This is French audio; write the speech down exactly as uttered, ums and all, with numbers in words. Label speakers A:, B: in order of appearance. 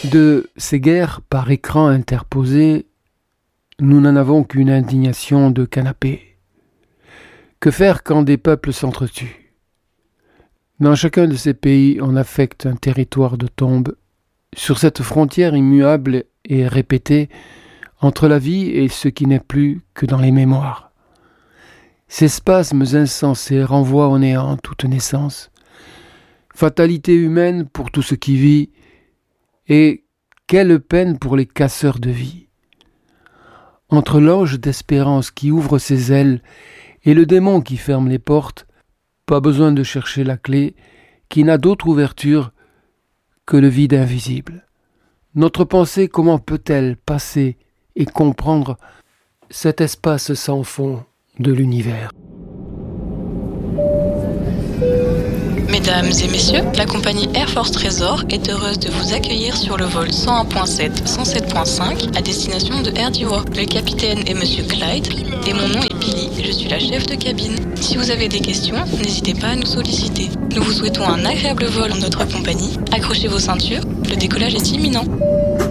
A: De ces guerres par écran interposé, nous n'en avons qu'une indignation de canapé. Que faire quand des peuples s'entretuent ? Dans chacun de ces pays, on affecte un territoire de tombe, sur cette frontière immuable et répétée entre la vie et ce qui n'est plus que dans les mémoires. Ces spasmes insensés renvoient au néant toute naissance. Fatalité humaine pour tout ce qui vit, et quelle peine pour les casseurs de vie. Entre l'ange d'espérance qui ouvre ses ailes et le démon qui ferme les portes, pas besoin de chercher la clé qui n'a d'autre ouverture que le vide invisible. Notre pensée, comment peut-elle passer et comprendre cet espace sans fond de l'univers ?
B: Mesdames et messieurs, la compagnie Air Force Trésor est heureuse de vous accueillir sur le vol cent un point sept, cent sept point cinq à destination de Air d'Ivoire. Le capitaine est Monsieur Clyde et mon nom est Billy, je suis la chef de cabine. Si vous avez des questions, n'hésitez pas à nous solliciter. Nous vous souhaitons un agréable vol en notre compagnie. Accrochez vos ceintures, le décollage est imminent.